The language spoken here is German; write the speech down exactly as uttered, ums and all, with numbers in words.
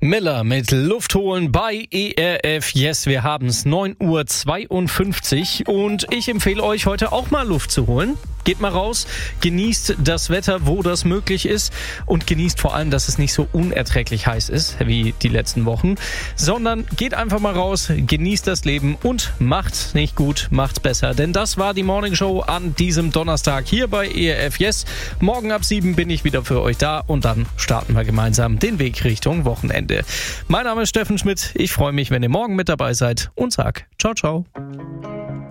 Miller mit Luft holen bei E R F. Yes, wir haben's neun Uhr zweiundfünfzig und ich empfehle euch heute auch mal Luft zu holen. Geht mal raus, genießt das Wetter, wo das möglich ist und genießt vor allem, dass es nicht so unerträglich heiß ist wie die letzten Wochen, sondern geht einfach mal raus, genießt das Leben und macht's nicht gut, macht's besser. Denn das war die Morning Show an diesem Donnerstag hier bei E R F. Yes, morgen ab sieben bin ich wieder für euch da und dann starten wir gemeinsam den Weg Richtung Wochenende. Mein Name ist Steffen Schmidt, ich freue mich, wenn ihr morgen mit dabei seid und sag ciao, ciao.